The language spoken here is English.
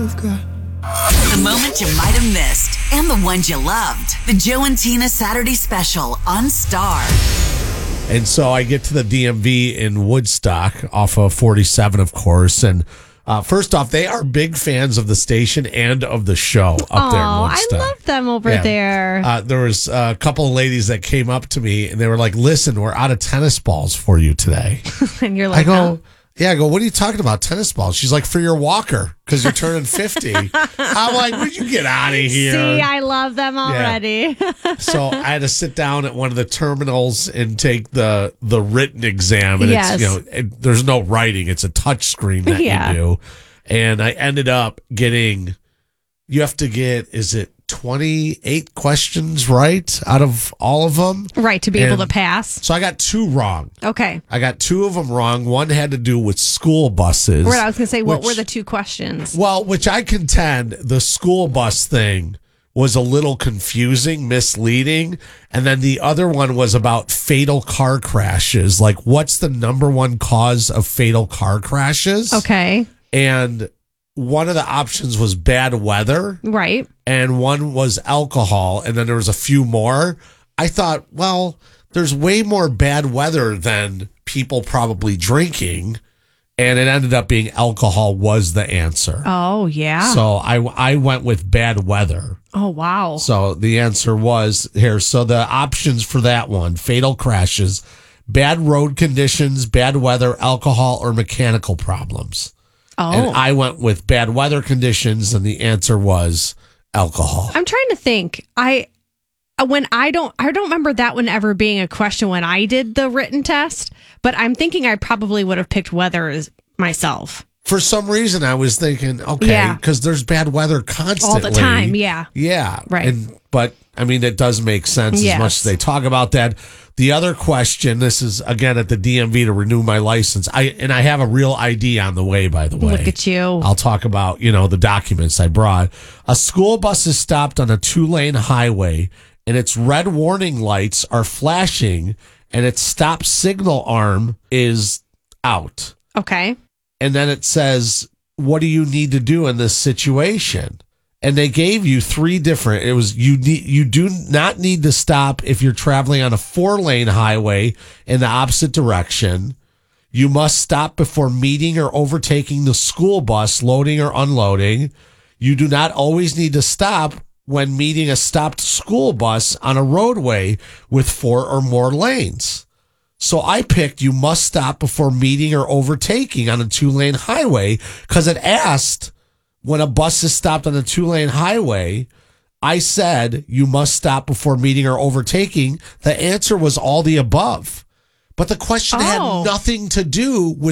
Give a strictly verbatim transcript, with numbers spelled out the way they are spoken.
The moments you might have missed and the ones you loved. The Joe and Tina Saturday Special on Star. And so I get to the D M V in Woodstock off of forty-seven, of course. And uh, first off, they are big fans of the station and of the show up Aww, there in Woodstock. I love them over Yeah. there. Uh, there was a couple of ladies that came up to me and they were like, listen, we're out of tennis balls for you today. And you're I like, go, huh? yeah, I go, what are you talking about, tennis balls? She's like, for your walker, because you're turning fifty. I'm like, would you get out of here? See, I love them already. Yeah. So I had to sit down at one of the terminals and take the the written exam. And Yes. it's, you know, it, there's no writing. It's a touch screen that Yeah. you do. And I ended up getting, you have to get, is it twenty-eight questions right out of all of them? Right, to be able And to pass. So I got two wrong. Okay. I got two of them wrong. One had to do with school buses. Right, I was going to say, what which- were the two questions? Well, which I contend the school bus thing was a little confusing, misleading. And then the other one was about fatal car crashes. Like, what's the number one cause of fatal car crashes? Okay. And one of the options was bad weather, Right. and one was alcohol, and then there was a few more. I thought, well, there's way more bad weather than people probably drinking, and it ended up being alcohol was the answer. Oh, yeah. So I I went with bad weather. oh, wow. So the answer was here. So the options for that one: fatal crashes, bad road conditions, bad weather, alcohol, or mechanical problems. Oh. And I went with bad weather conditions, and the answer was alcohol. I'm trying to think. I when I don't I don't remember that one ever being a question when I did the written test, but I'm thinking I probably would have picked weather as myself. For some reason, I was thinking, okay, Yeah. because there's bad weather constantly. All the time, yeah. Yeah. Right. And, but, I mean, it does make sense Yes. as much as they talk about that. The other question, this is, again, at the D M V to renew my license. I And I have a real I D on the way, by the way. Look at you. I'll talk about, you know, the documents I brought. A school bus is stopped on a two-lane highway, and its red warning lights are flashing, and its stop signal arm is out. Okay. And then it says, what do you need to do in this situation? And they gave you three different, it was, you need, you do not need to stop if you're traveling on a four lane highway in the opposite direction. You must stop before meeting or overtaking the school bus loading or unloading. You do not always need to stop when meeting a stopped school bus on a roadway with four or more lanes. So I picked you must stop before meeting or overtaking on a two-lane highway because it asked when a bus is stopped on a two-lane highway, I said you must stop before meeting or overtaking. The answer was all the above. But the question Oh. had nothing to do with